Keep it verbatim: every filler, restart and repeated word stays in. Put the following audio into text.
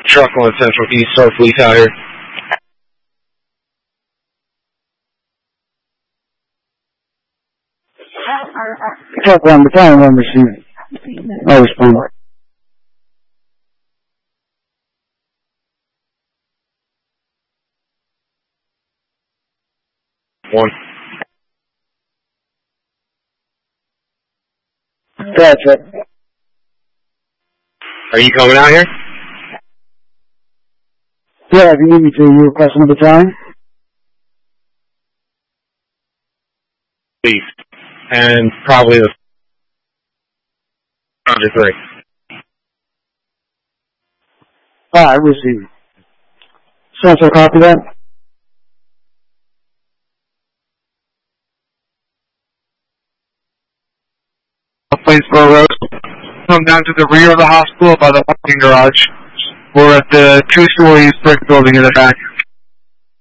Truck on Central East, Star Police out here. Truck one, battalion one received. I'll respond. One. That's it. Are you coming out here? Yeah, if you need me to, you request another time? Please. And probably the under three. Alright, received. So-and-so copy that? Plainsboro Road. Come down to the rear of the hospital by the parking garage. We're at the two-story brick building in the back.